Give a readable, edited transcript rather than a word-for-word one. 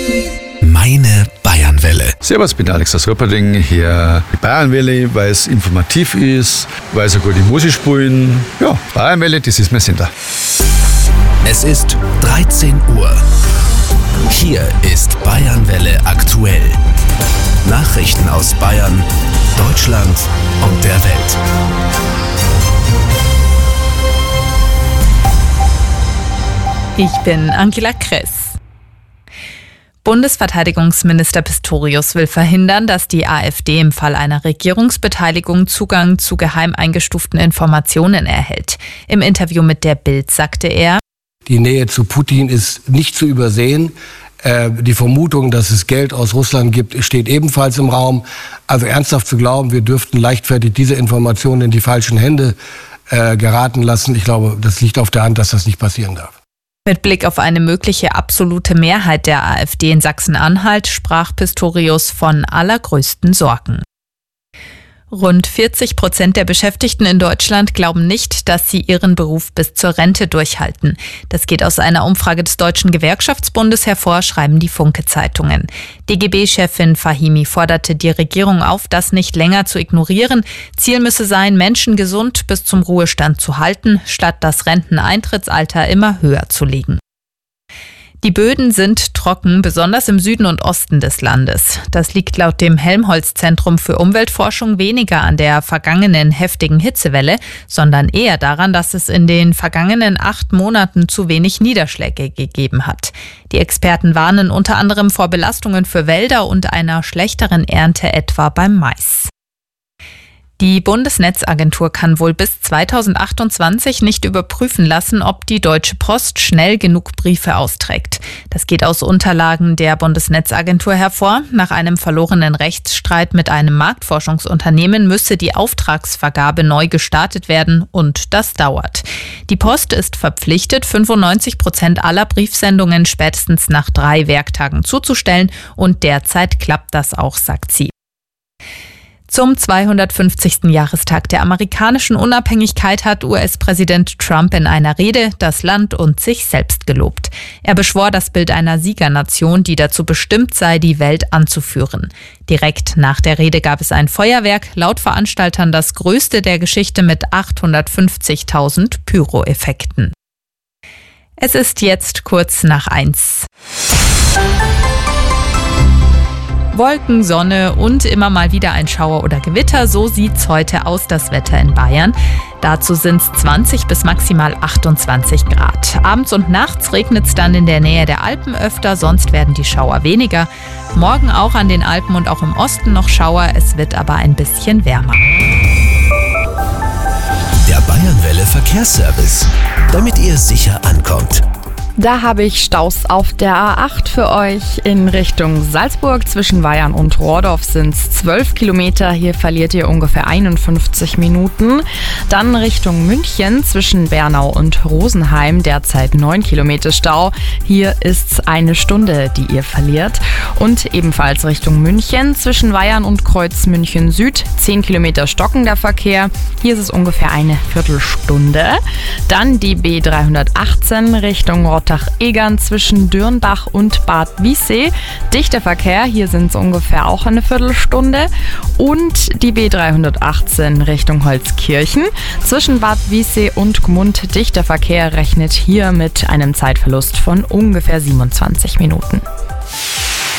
Meine Bayernwelle. Servus, ich bin Alex aus Röperding. Hier die Bayernwelle, weil es informativ ist, weil sie gute Musik spielen. Ja, Bayernwelle, das ist mein Sender. Es ist 13 Uhr. Hier ist Bayernwelle aktuell. Nachrichten aus Bayern, Deutschland und der Welt. Ich bin Angela Kress. Bundesverteidigungsminister Pistorius will verhindern, dass die AfD im Fall einer Regierungsbeteiligung Zugang zu geheim eingestuften Informationen erhält. Im Interview mit der Bild sagte er: Die Nähe zu Putin ist nicht zu übersehen. Die Vermutung, dass es Geld aus Russland gibt, steht ebenfalls im Raum. Also ernsthaft zu glauben, wir dürften leichtfertig diese Informationen in die falschen Hände geraten lassen, ich glaube, das liegt auf der Hand, dass das nicht passieren darf. Mit Blick auf eine mögliche absolute Mehrheit der AfD in Sachsen-Anhalt sprach Pistorius von allergrößten Sorgen. Rund 40% der Beschäftigten in Deutschland glauben nicht, dass sie ihren Beruf bis zur Rente durchhalten. Das geht aus einer Umfrage des Deutschen Gewerkschaftsbundes hervor, schreiben die Funke-Zeitungen. DGB-Chefin Fahimi forderte die Regierung auf, das nicht länger zu ignorieren. Ziel müsse sein, Menschen gesund bis zum Ruhestand zu halten, statt das Renteneintrittsalter immer höher zu legen. Die Böden sind trocken, besonders im Süden und Osten des Landes. Das liegt laut dem Helmholtz-Zentrum für Umweltforschung weniger an der vergangenen heftigen Hitzewelle, sondern eher daran, dass es in den vergangenen 8 Monaten zu wenig Niederschläge gegeben hat. Die Experten warnen unter anderem vor Belastungen für Wälder und einer schlechteren Ernte etwa beim Mais. Die Bundesnetzagentur kann wohl bis 2028 nicht überprüfen lassen, ob die Deutsche Post schnell genug Briefe austrägt. Das geht aus Unterlagen der Bundesnetzagentur hervor. Nach einem verlorenen Rechtsstreit mit einem Marktforschungsunternehmen müsse die Auftragsvergabe neu gestartet werden und das dauert. Die Post ist verpflichtet, 95% aller Briefsendungen spätestens nach 3 Werktagen zuzustellen und derzeit klappt das auch, sagt sie. Zum 250. Jahrestag der amerikanischen Unabhängigkeit hat US-Präsident Trump in einer Rede das Land und sich selbst gelobt. Er beschwor das Bild einer Siegernation, die dazu bestimmt sei, die Welt anzuführen. Direkt nach der Rede gab es ein Feuerwerk, laut Veranstaltern das größte der Geschichte mit 850.000 Pyro-Effekten. Es ist jetzt kurz nach 1. Wolken, Sonne und immer mal wieder ein Schauer oder Gewitter, so sieht's heute aus, das Wetter in Bayern. Dazu sind's 20 bis maximal 28 Grad. Abends und nachts regnet's dann in der Nähe der Alpen öfter, sonst werden die Schauer weniger. Morgen auch an den Alpen und auch im Osten noch Schauer, es wird aber ein bisschen wärmer. Der Bayernwelle Verkehrsservice, damit ihr sicher ankommt. Da habe ich Staus auf der A8 für euch. In Richtung Salzburg zwischen Weyarn und Rohrdorf sind es 12 Kilometer. Hier verliert ihr ungefähr 51 Minuten. Dann Richtung München zwischen Bernau und Rosenheim derzeit 9 Kilometer Stau. Hier ist es 1 Stunde, die ihr verliert. Und ebenfalls Richtung München zwischen Weyarn und Kreuz München Süd 10 Kilometer stockender Verkehr. Hier ist es ungefähr eine Viertelstunde. Dann die B318 Richtung Rottach-Egern zwischen Dürnbach und Bad Wiessee. Dichter Verkehr, hier sind es ungefähr auch eine Viertelstunde. Und die B318 Richtung Holzkirchen zwischen Bad Wiessee und Gmund. Dichter Verkehr rechnet hier mit einem Zeitverlust von ungefähr 27 Minuten.